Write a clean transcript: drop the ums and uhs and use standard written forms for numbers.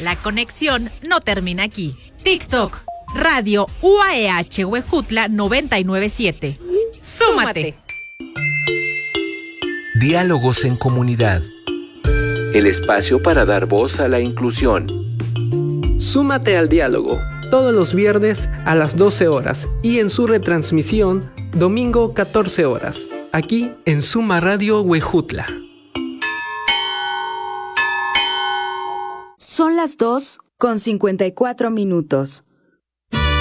La conexión no termina aquí. TikTok, Radio UAEH Huejutla 997. ¡Súmate! Diálogos en comunidad. El espacio para dar voz a la inclusión. Súmate al diálogo, todos los viernes a las 12 horas y en su retransmisión, domingo 14 horas, aquí en Suma Radio Huejutla. Son las 2:54.